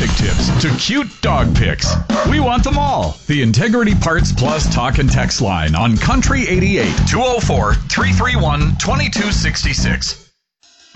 traffic tips to cute dog pics. We want them all. The Integrity Parts Plus talk and text line on Country 88 204 331 2266.